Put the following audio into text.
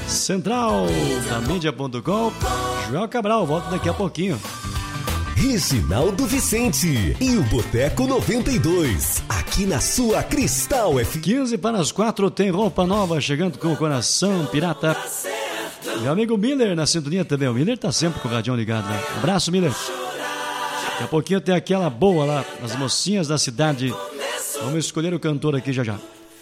Central da mídia.com. Joel Cabral, volta daqui a pouquinho. Reginaldo Vicente e o Boteco 92, aqui na sua Cristal FM. 3:15, tem roupa nova chegando com o coração pirata. Meu amigo Miller na sintonia também. O Miller tá sempre com o radião ligado, né? Abraço, Miller. Daqui a pouquinho tem aquela boa lá, as mocinhas da cidade. Vamos escolher o cantor aqui já já.